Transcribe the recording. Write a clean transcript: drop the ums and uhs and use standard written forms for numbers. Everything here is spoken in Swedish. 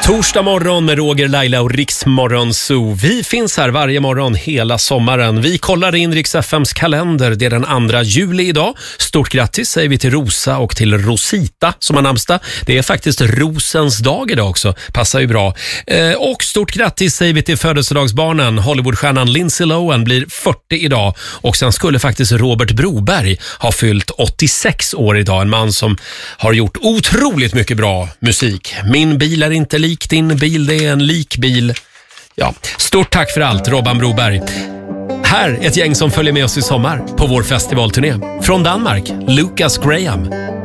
Torsdag morgon med Roger, Laila och Riksmorgon Zoo. Vi finns här varje morgon hela sommaren. Vi kollar in Rix FMs kalender. Det är den 2 juli idag. Stort grattis säger vi till Rosa och till Rosita som har namnsdag. Det är faktiskt Rosens dag idag också. Passar ju bra. Och stort grattis säger vi till födelsedagsbarnen. Hollywoodstjärnan Lindsay Lohan blir 40 idag. Och sen skulle faktiskt Robert Broberg ha fyllt 86 år idag. En man som har gjort otroligt mycket bra musik. Min bil är inte lik din bil, det är en likbil. Ja, stort tack för allt, Robban Broberg. Här ett gäng som följer med oss i sommar på vår festivalturné. Från Danmark, Lucas Graham.